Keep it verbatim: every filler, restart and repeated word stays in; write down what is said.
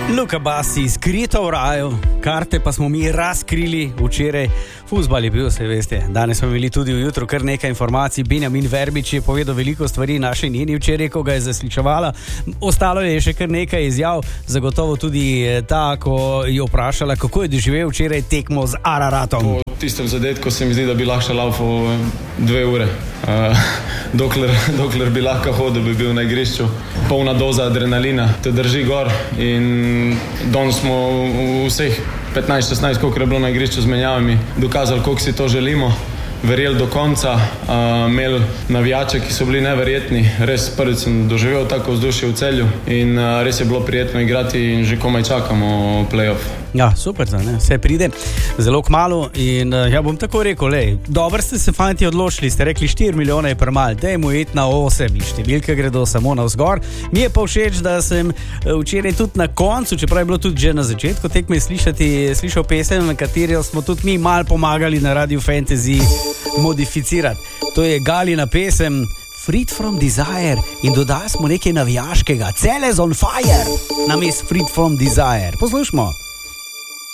Luka Basi, skrito v raju, karte pa smo mi razkrili včeraj. Fuzbal je bil, se veste. Danes smo imeli tudi ujutro kar nekaj informacij. Benjamin Verbič je povedal veliko stvari naši njeni včeraj, ko ga je zasliševala. Ostalo je še kar nekaj izjav, zagotovo tudi ta, ko je vprašala, kako je doživel včeraj tekmo z Araratom. Po tistem zadetku se mi zdi, da bi lahko laufal dve ure. Uh, dokler, dokler bi lahko hodil, bi bil na igrišču. Polna doza adrenalina te drži gor in danes smo vseh petnajst šestnajst, koliko je bilo na igrišču z menjavami, dokazali, koliko si to želimo. Verjeli do konca, uh, imeli navijače, ki so bili neverjetni. Res prvič sem doživel tako vzdušje v Celju in uh, res je bilo prijetno igrati in že komaj čakamo play-off. Ja, super, ne? Vse pride zelo kmalu in uh, ja bom tako rekel, lej, dobro ste se fanti odločili, ste rekli štiri milijone je premalo, dajmo iti na osem in številke gredo samo navzgor. Mi je pa všeč, da sem včeraj tudi na koncu, čeprav je bilo tudi že na začetku tekme slišati, slišal pesem, na kateri smo tudi mi malo pomagali na Radio Fantasy modificirati. To je Galina pesem Freed from Desire in dodali smo nekaj navijaškega. Cele on fire, namesto Freed from Desire. Poslušamo.